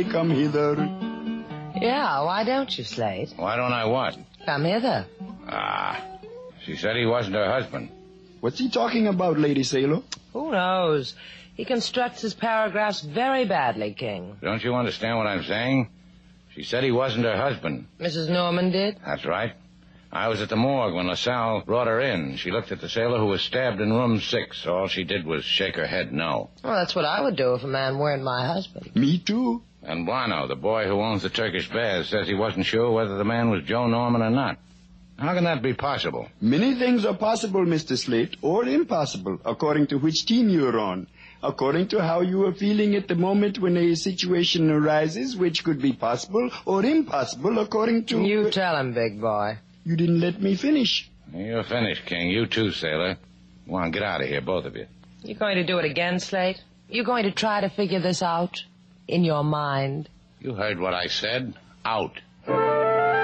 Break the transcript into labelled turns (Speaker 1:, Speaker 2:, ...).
Speaker 1: Come hither.
Speaker 2: Yeah, why don't you, Slate?
Speaker 3: Why don't I what?
Speaker 2: Come hither.
Speaker 3: She said he wasn't her husband.
Speaker 1: What's he talking about, Lady Sailor?
Speaker 2: Who knows? He constructs his paragraphs very badly, King.
Speaker 3: Don't you understand what I'm saying? She said he wasn't her husband.
Speaker 2: Mrs. Norman did?
Speaker 3: That's right. I was at the morgue when LaSalle brought her in. She looked at the sailor who was stabbed in room 6. All she did was shake her head no.
Speaker 2: Well, that's what I would do if a man weren't my husband.
Speaker 1: Me too.
Speaker 3: And Buono, the boy who owns the Turkish Bears, says he wasn't sure whether the man was Joe Norman or not. How can that be possible?
Speaker 1: Many things are possible, Mr. Slate, or impossible, according to which team you're on. According to how you are feeling at the moment when a situation arises, which could be possible or impossible, according to...
Speaker 2: You tell him, big boy.
Speaker 1: You didn't let me finish.
Speaker 3: You're finished, King. You too, sailor. Go on, get out of here, both of you.
Speaker 2: You going to do it again, Slate? You going to try to figure this out in your mind?
Speaker 3: You heard what I said. Out.